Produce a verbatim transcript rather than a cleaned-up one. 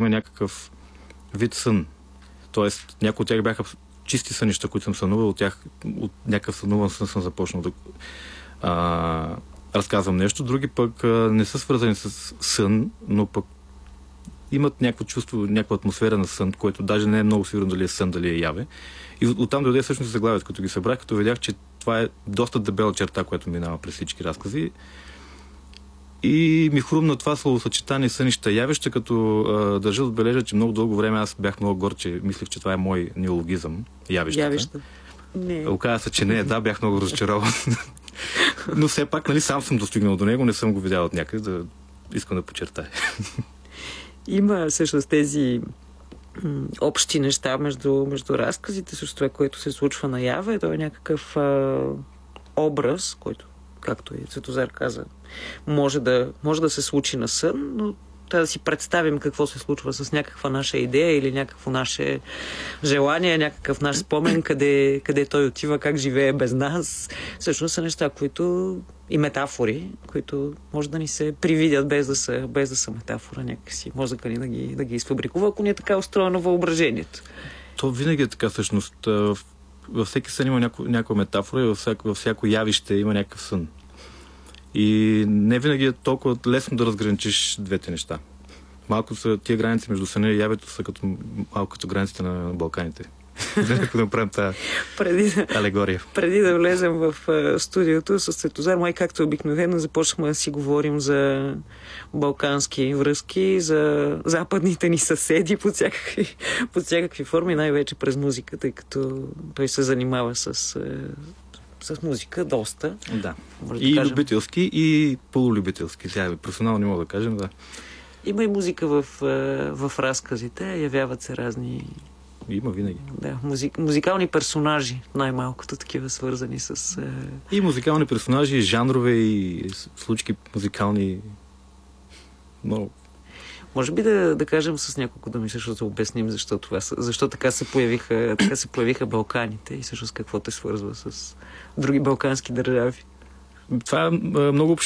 има някакъв вид сън. Тоест, някои от тях бяха чисти сънища, които съм сънувал, от тях от някакъв сънуван сън съм започнал да а, разказвам нещо. Други пък а, не са свързани с сън, но пък имат някакво чувство, някаква атмосфера на сън, което даже не е много сигурно дали е сън, дали е яве. И от, оттам дойде всъщност заглавието, като ги събрах, като видях, че това е доста дебела черта, която минава през всички разкази. И ми хрумна това словосъчетание сънища явища, като а, държа да отбележа, че много дълго време аз бях много горд, че мислех, че това е мой неологизъм. Явищата. Явища. Не. Оказа се, че не е. Да, бях много разочарован. Но все пак, нали, сам съм достигнал до него, не съм го видял от някъде, да искам да подчертая. Има също тези м- общи неща между, между разказите, също това, което се случва наяве. То е някакъв а, образ, който, както и Цветозар каза, може да, може да се случи на сън, но трябва да си представим какво се случва с някаква наша идея или някакво наше желание, някакъв наш спомен, къде, къде той отива, как живее без нас. Всъщност са неща, които и метафори, които може да ни се привидят без да са, без да са метафора някакси. Мозъка ни да ги, да ги изфабрикува, ако ни е така устроено въображението. То винаги е така всъщност. Във всеки сън има няко, някаква метафора и във всяко, във всяко явище има някакъв сън. И не винаги е толкова лесно да разграничиш двете неща. Малко са тия граници между съня и явето са като, малко като границите на Балканите. Да направим тази преди да, алегория. Преди да влезем в uh, студиото с Цветозар, май както обикновено започнахме да си говорим за балкански връзки, за западните ни съседи под всякакви, под всякакви форми, най-вече през музика, тъй като той се занимава с... Uh, с музика доста. Да. Може и да кажем. Любителски, и полулюбителски. Тя е професионално, не мога да кажем, да. Има и музика в, в разказите, явяват се разни... Има винаги. Да, музик, музикални персонажи, най-малкото такива свързани с... И музикални персонажи, и жанрове, и случки музикални. Много. Може би да, да кажем с няколко думи, също да обясним защо, това, защо така се появиха, така се появиха Балканите и всъщност какво те свързва с други балкански държави. Това е много